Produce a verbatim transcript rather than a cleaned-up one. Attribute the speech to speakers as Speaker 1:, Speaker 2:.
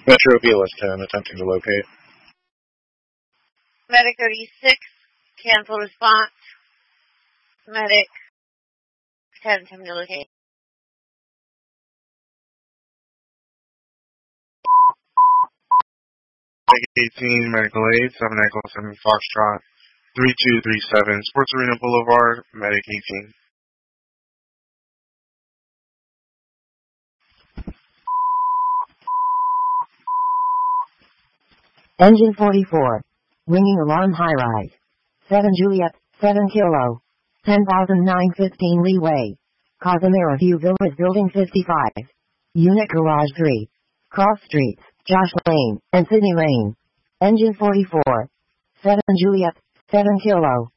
Speaker 1: Metro B L S ten, attempting to locate.
Speaker 2: Medic thirty-six, cancel response. Medic ten, attempting to locate.
Speaker 3: Medic eighteen, Medical eight, seven Echo seven Foxtrot, three two three seven, Sports Arena Boulevard, Medic eighteen.
Speaker 4: Engine forty-four. Ringing alarm high rise. seven Juliet, seven Kilo. ten thousand nine fifteen Leeway. Casimiro View Villas Building fifty-five. Unit Garage three. Cross Streets, Josh Lane, and Sydney Lane. Engine forty-four. seven Juliet, seven Kilo.